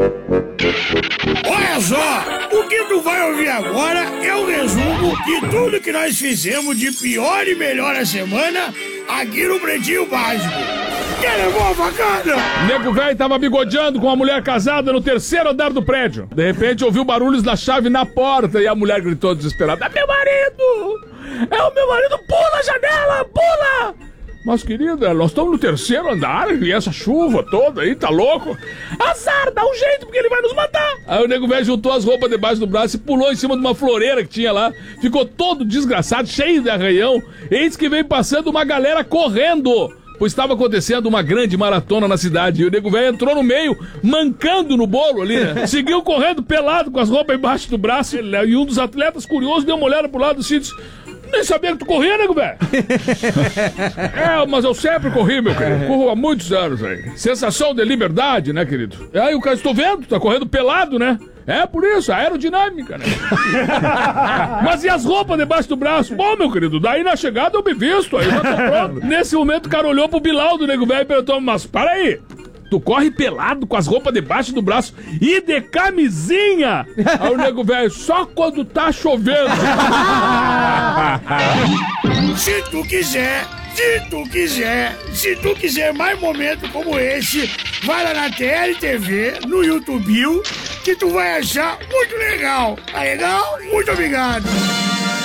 Olha só, o que tu vai ouvir agora é o resumo de tudo que nós fizemos de pior e melhor a semana aqui no Pretinho Básico. Quer levar a facada? O nego velho tava bigodeando com uma mulher casada no terceiro andar do prédio. De repente ouviu barulhos da chave na porta e a mulher gritou desesperada: "É meu marido! É o meu marido! Pula a janela! Pula!" "Mas, querida, nós estamos no terceiro andar e essa chuva toda aí, tá louco?" "Azar, dá um jeito porque ele vai nos matar." Aí o nego velho juntou as roupas debaixo do braço e pulou em cima de uma floreira que tinha lá. Ficou todo desgraçado, cheio de arranhão. Eis que veio passando uma galera correndo, pois estava acontecendo uma grande maratona na cidade. E o nego velho entrou no meio, mancando no bolo ali, né? Seguiu correndo pelado com as roupas embaixo do braço. E um dos atletas curiosos deu uma olhada pro lado assim e disse: "Nem sabia que tu corria, nego velho." Mas eu sempre corri, meu querido. Corro há muitos anos aí. Sensação de liberdade, né, querido? Aí o cara, estou vendo, tá correndo pelado, né? É por isso, aerodinâmica, né? Mas e as roupas debaixo do braço? Bom, meu querido, daí na chegada eu me visto, aí já tô pronto. Nesse momento o cara olhou pro Bilal do nego velho e perguntou: "Mas para aí, tu corre pelado com as roupas debaixo do braço e de camisinha?" Aí o nego velho: "Só quando tá chovendo." Se tu quiser mais momentos como esse, vai lá na TLTV, no YouTube, que tu vai achar muito legal. Tá legal? Muito obrigado.